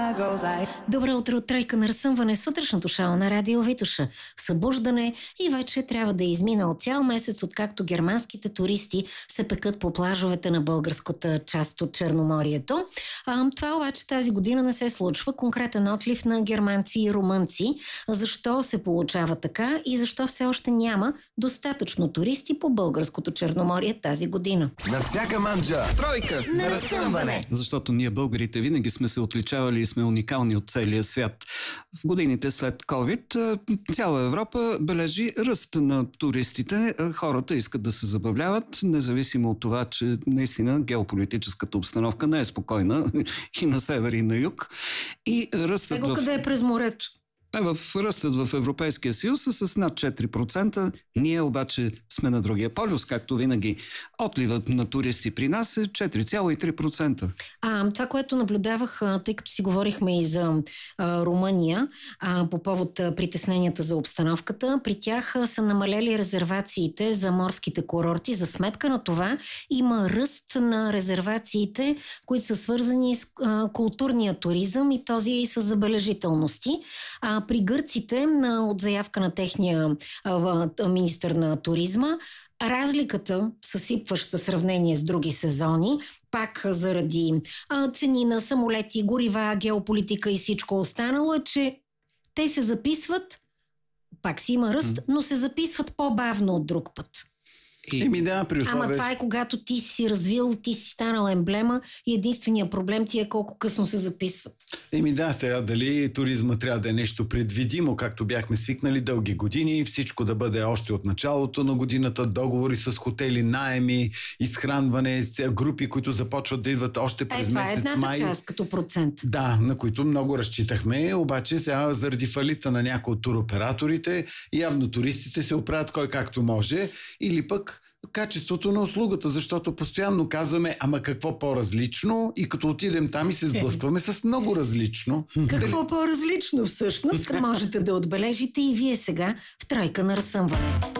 Добро утро от Тройка на разсъмване, сутрешното шоу на Радио Витоша. Събуждане и вече трябва да е изминал цял месец, откакто германските туристи се пекат по плажовете на българската част от Черноморието. Това обаче тази година не се случва. Конкретен отлив на германци и румънци. Защо се получава така и защо все още няма достатъчно туристи по българското Черноморие тази година? На всяка манджа Тройка на разсъмване. Защото ние българите винаги сме се отличавали и сме уникални от целия свят. В годините след COVID цяла Европа бележи ръст на туристите. Хората искат да се забавляват, независимо от това, че наистина геополитическата обстановка не е спокойна и на север и на юг. И ръстът къде е през морето? Ръстът в Европейския съюз е с над 4%. Ние обаче сме на другия полюс, както винаги. Отливът на туристи при нас е 4,3%. Това, което наблюдавах, тъй като си говорихме и за Румъния, по повод притесненията за обстановката, при тях са намалели резервациите за морските курорти. За сметка на това има ръст на резервациите, които са свързани с културния туризъм и този с забележителности. При гърците, от заявка на техния министър на туризма, разликата, съсипваща сравнение с други сезони, пак заради цени на самолети, горива, геополитика и всичко останало, е, че те се записват, пак си има ръст, но се записват по-бавно от друг път. Ама това е когато ти си развил, ти си станал емблема и единственият проблем ти е колко късно се записват. Сега дали туризма трябва да е нещо предвидимо, както бяхме свикнали дълги години, всичко да бъде още от началото на годината, договори с хотели, наеми, изхранване, групи, които започват да идват още през месец май. Това е едната част като процент. Да, на които много разчитахме, обаче сега заради фалита на някои от туроператорите, явно туристите се оправят кой както може, или пък качеството на услугата, защото постоянно казваме, ама какво по-различно, и като отидем там и се сблъскваме с много различно. Какво по-различно всъщност можете да отбележите и вие сега в Тройка на разсъмване.